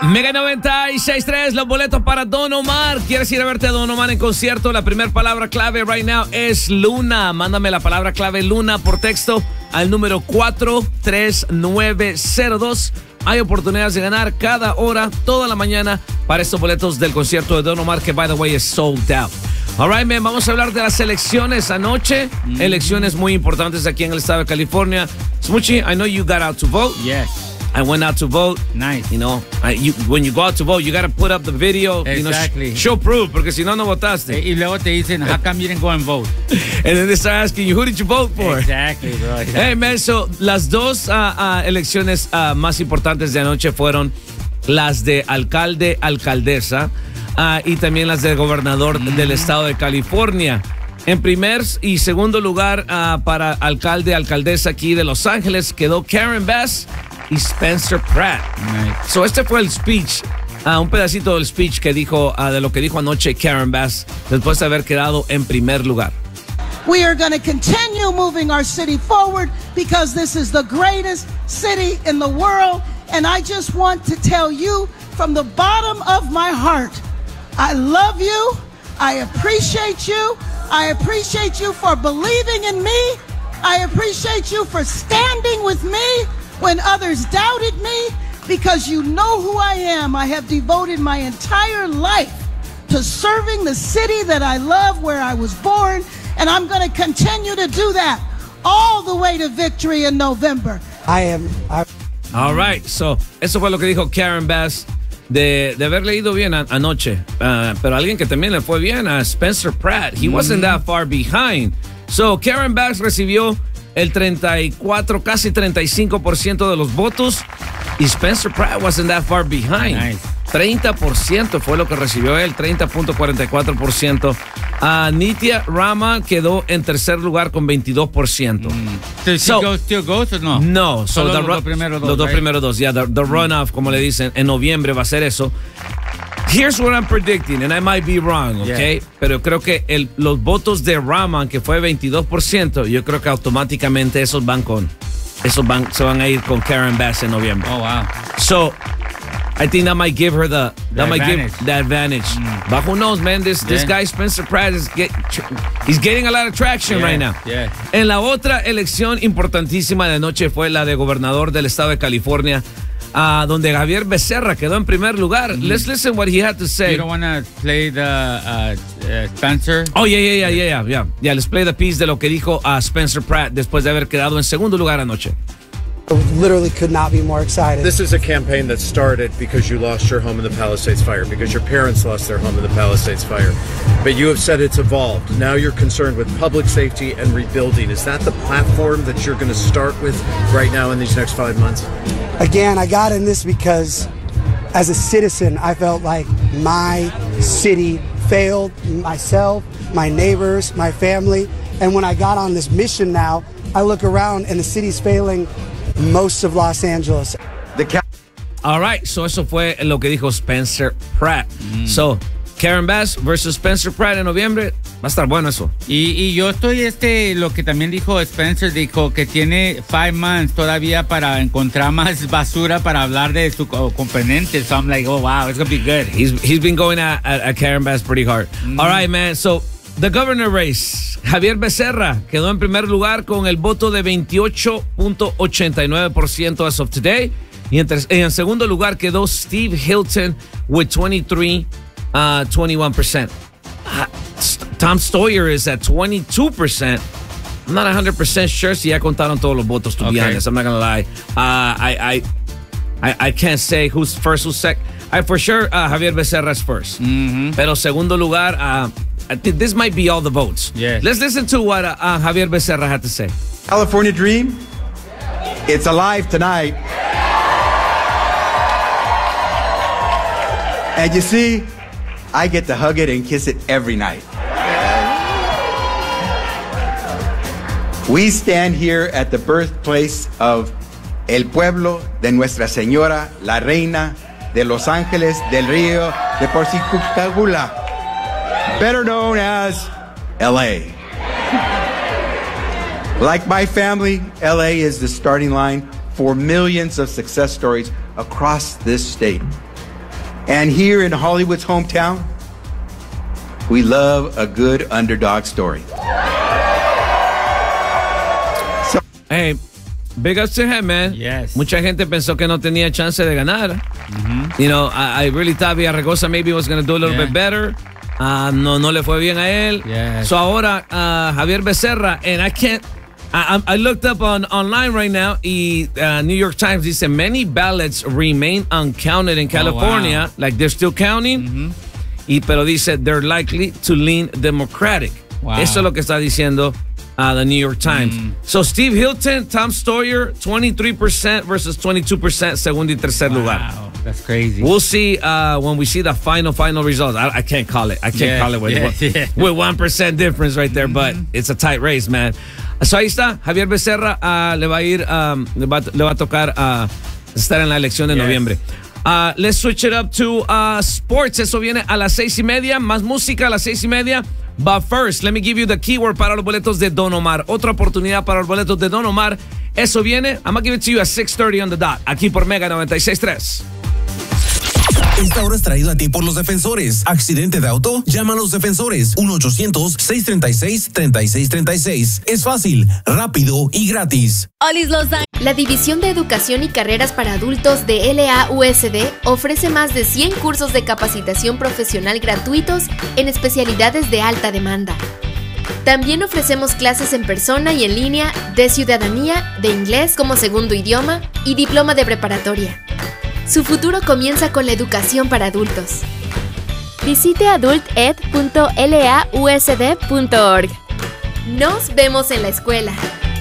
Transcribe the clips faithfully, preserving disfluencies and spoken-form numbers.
Mega noventa y seis punto tres, los boletos para Don Omar. ¿Quieres ir a verte a Don Omar en concierto? La primera palabra clave right now es Luna. Mándame la palabra clave Luna por texto al número cuatro tres nueve cero dos. Hay oportunidades de ganar cada hora, toda la mañana, para estos boletos del concierto de Don Omar, que, by the way, es sold out. All right, man, vamos a hablar de las elecciones anoche. Mm. Elecciones muy importantes aquí en el estado de California. Smoochie, I know you got out to vote. Yes. I went out to vote. Nice. You know, I, you, when you go out to vote, you got to put up the video. Exactly. You know, show proof, porque si no, no votaste. Y luego te dicen, how come you didn't go and vote? And then they start asking you, who did you vote for? Exactly, bro. Exactly. Hey, man, so las dos uh, uh, elecciones uh, más importantes de anoche fueron las de alcalde, alcaldesa uh, y también las de gobernador mm. del estado de California. En primer y segundo lugar uh, para alcalde, alcaldesa aquí de Los Ángeles quedó Karen Bass y Spencer Pratt. Nice. So este fue el speech, uh, un pedacito del speech que dijo, uh, de lo que dijo anoche Karen Bass después de haber quedado en primer lugar. We are going to continue moving our city forward because this is the greatest city in the world. And I just want to tell you from the bottom of my heart, I love you. I appreciate you. I appreciate you for believing in me. I appreciate you for standing with me when others doubted me, because you know who I am. I have devoted my entire life to serving the city that I love, where I was born, and I'm going to continue to do that all the way to victory in November. I am. I... All right, so eso fue lo que dijo Karen Bass de, de haber leído bien a, anoche. Uh, pero alguien que también le fue bien a Spencer Pratt. He mm. wasn't that far behind. So Karen Bass recibió el treinta y cuatro, casi treinta y cinco por ciento de los votos, y Spencer Pratt wasn't that far behind. Nice. treinta por ciento fue lo que recibió él, treinta punto cuarenta y cuatro por ciento. Uh, Nitya Rama quedó en tercer lugar con veintidós por ciento. Mm. So, So, goes, still goes or no? No, so Solo the los ru- dos primeros dos. Los dos right? primeros dos, yeah, the, the runoff, como le dicen, en noviembre va a ser eso. Here's what I'm predicting, and I might be wrong, okay? Yeah. Pero creo que el, los votos de Rama, que fue veintidós por ciento, yo creo que automáticamente esos van con, esos van, se van a ir con Karen Bass en noviembre. Oh, wow. So, I think that might give her the, The that might advantage. give the advantage. Mm. But who knows, man? This this Yeah. guy Spencer Pratt is get, he's getting a lot of traction Yeah, right now. yeah. En la otra elección importantísima de anoche fue la de gobernador del estado de California, uh, donde Javier Becerra quedó en primer lugar. Mm. Let's listen what he had to say. You don't want to play the uh, uh, Spencer? Oh, yeah, yeah, yeah, yeah, yeah, yeah. Yeah, let's play the piece de lo que dijo a uh, Spencer Pratt después de haber quedado en segundo lugar anoche. I literally could not be more excited. This is a campaign that started because you lost your home in the Palisades fire, because your parents lost their home in the Palisades fire. But you have said it's evolved. Now you're concerned with public safety and rebuilding. Is that the platform that you're going to start with right now in these next five months? Again, I got in this because as a citizen, I felt like my city failed myself, my neighbors, my family. And when I got on this mission now, I look around and the city's failing most of Los Angeles. The All right, so eso fue lo que dijo Spencer Pratt. Mm. So, Karen Bass versus Spencer Pratt en noviembre, va a estar bueno eso. Y, y yo estoy, este, lo que también dijo Spencer, dijo que tiene five months todavía para encontrar más basura para hablar de su componente. So I'm like, oh, wow, it's going to be good. He's, he's been going at, at, at Karen Bass pretty hard. Mm. All right, man, so the governor race. Javier Becerra quedó en primer lugar con el voto de veintiocho punto ochenta y nueve por ciento as of today. Y en, ter- en segundo lugar quedó Steve Hilton with twenty-three, uh, twenty-one percent. Uh, Tom Stoyer is at twenty-two percent. I'm not one hundred percent sure si ya contaron todos los votos, to be Okay. honest. I'm not going to lie. Uh, I, I, I, I can't say who's first, who's second. I, for sure, uh, Javier Becerra is first. Mm-hmm. Pero segundo lugar, uh, I think this might be all the votes. Yes. Let's listen to what uh, uh, Javier Becerra had to say. California dream, it's alive tonight. And you see, I get to hug it and kiss it every night. We stand here at the birthplace of el pueblo de Nuestra Señora, la Reina de Los Ángeles del Río de Porciúncula, better known as L A. Like my family, L A is the starting line for millions of success stories across this state. And here in Hollywood's hometown, we love a good underdog story. So- Hey, big ups to him, man. Yes. Mucha gente pensó que no tenía chance de ganar. Mm-hmm. You know, I, I really thought Villarregosa maybe was going to do a little Yeah. bit better. Uh, no, no le fue bien a él. Yes. So ahora, uh, Javier Becerra, and I can't, I, I looked up on online right now, y uh, New York Times dice, many ballots remain uncounted in California, wow. like they're still counting, Mm-hmm. y pero dice, they're likely to lean Democratic. Wow. Eso es lo que está diciendo uh, the New York Times. Mm. So Steve Hilton, Tom Sawyer, twenty-three percent versus twenty-two percent, segundo y tercer lugar. Wow, that's crazy. We'll see uh, when we see the final, final results. I, I can't call it. I can't Yeah, call it with, yeah, with, yeah. with one percent difference right there, but it's a tight race, man. So ahí está, Javier Becerra uh, le va a ir, um, le, va, le va a tocar uh, estar en la elección de Yes. noviembre. Uh, let's switch it up to uh, sports. Eso viene a las seis y media. Más música a las seis y media. But first, let me give you the keyword para los boletos de Don Omar. Otra oportunidad para los boletos de Don Omar. Eso viene. I'm going to give it to you at six thirty on the dot. Aquí por Mega noventa y seis punto tres. Esta hora es traído a ti por los defensores. Accidente de auto, llama a los defensores. uno ochocientos, seiscientos treinta y seis, treinta y seis treinta y seis. Es fácil, rápido y gratis. Olis Los Ángeles. La División de Educación y Carreras para Adultos de L A U S D ofrece más de cien cursos de capacitación profesional gratuitos en especialidades de alta demanda. También ofrecemos clases en persona y en línea de ciudadanía, de inglés como segundo idioma y diploma de preparatoria. Su futuro comienza con la educación para adultos. Visite adult ed punto l a u s d punto org. Nos vemos en la escuela.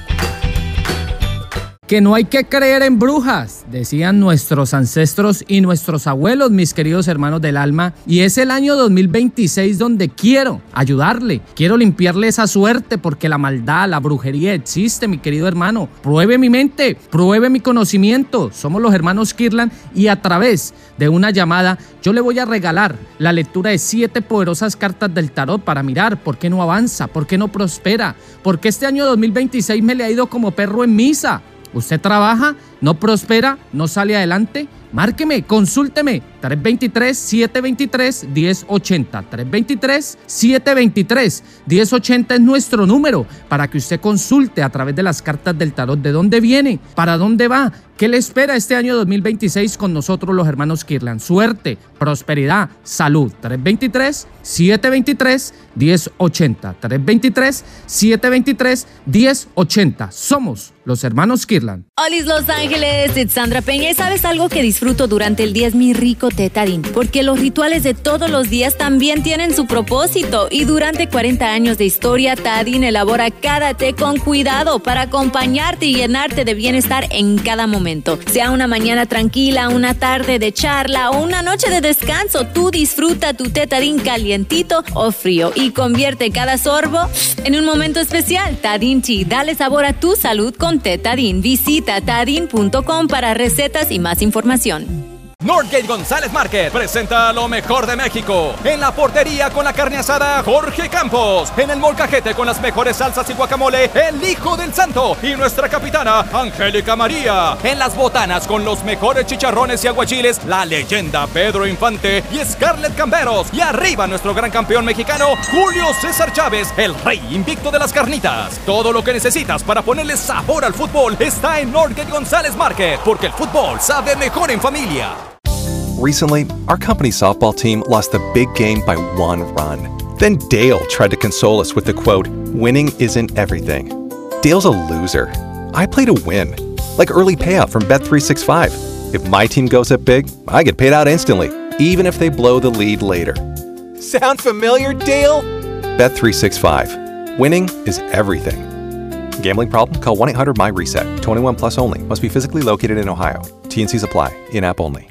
Que no hay que creer en brujas, decían nuestros ancestros y nuestros abuelos, mis queridos hermanos del alma. Y es el año dos mil veintiséis donde quiero ayudarle, quiero limpiarle esa suerte porque la maldad, la brujería existe, mi querido hermano. Pruebe mi mente, pruebe mi conocimiento. Somos los hermanos Kirtland y a través de una llamada yo le voy a regalar la lectura de siete poderosas cartas del tarot para mirar por qué no avanza, por qué no prospera, porque este año dos mil veintiséis me le ha ido como perro en misa. ¿Usted trabaja, no prospera, no sale adelante? Márqueme, consúlteme, tres dos tres, siete dos tres, uno cero ocho cero, tres dos tres, siete dos tres, uno cero ocho cero es nuestro número para que usted consulte a través de las cartas del tarot de dónde viene, para dónde va, qué le espera este año dos mil veintiséis con nosotros los hermanos Kirtland. Suerte, prosperidad, salud, tres dos tres, siete dos tres, uno cero ocho cero, tres dos tres, siete dos tres, uno cero ocho cero. Somos los hermanos Kirtland. Olis Los Ángeles, it's Sandra Peña. ¿Y sabes algo que disfruto durante el día? Es mi rico té Tarín, porque los rituales de todos los días también tienen su propósito. Y durante cuarenta años de historia, Tarín elabora cada té con cuidado para acompañarte y llenarte de bienestar en cada momento. Sea una mañana tranquila, una tarde de charla o una noche de descanso, tú disfruta tu té Tarín calientito o frío y convierte cada sorbo en un momento especial. Tarín Tea, dale sabor a tu salud con té Tarín. Visita tarín punto com para recetas y más información. Northgate González Market presenta lo mejor de México. En la portería con la carne asada, Jorge Campos. En el molcajete con las mejores salsas y guacamole, el Hijo del Santo. Y nuestra capitana, Angélica María. En las botanas con los mejores chicharrones y aguachiles, la leyenda Pedro Infante y Scarlett Camberos. Y arriba nuestro gran campeón mexicano, Julio César Chávez, el rey invicto de las carnitas. Todo lo que necesitas para ponerle sabor al fútbol está en Northgate González Market, porque el fútbol sabe mejor en familia. Recently, our company softball team lost the big game by one run. Then Dale tried to console us with the quote, "Winning isn't everything." Dale's a loser. I play to win. Like early payout from Bet three sixty-five. If my team goes up big, I get paid out instantly, even if they blow the lead later. Sound familiar, Dale? Bet three sixty-five. Winning is everything. Gambling problem? Call one eight hundred M Y reset. twenty-one plus only. Must be physically located in Ohio. T N Cs apply. In-app only.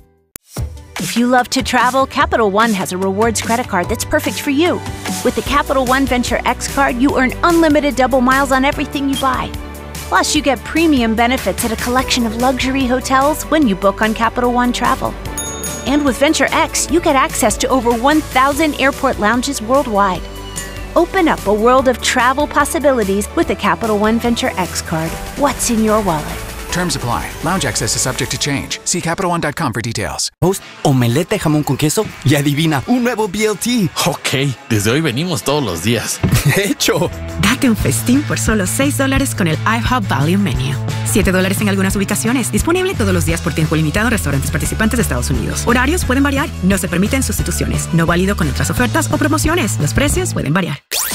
If you love to travel, Capital One has a rewards credit card that's perfect for you. With the Capital One Venture X card, you earn unlimited double miles on everything you buy. Plus, you get premium benefits at a collection of luxury hotels when you book on Capital One Travel. And with Venture X, you get access to over one thousand airport lounges worldwide. Open up a world of travel possibilities with the Capital One Venture X card. What's in your wallet? Terms apply. Lounge access is subject to change. See Capital One dot com for details. Host, omelette de jamón con queso y adivina, un nuevo B L T. Ok, desde hoy venimos todos los días. ¡Hecho! Date un festín por solo seis dólares con el IHOP Value Menu. siete dólares en algunas ubicaciones. Disponible todos los días por tiempo limitado en restaurantes participantes de Estados Unidos. Horarios pueden variar. No se permiten sustituciones. No válido con otras ofertas o promociones. Los precios pueden variar.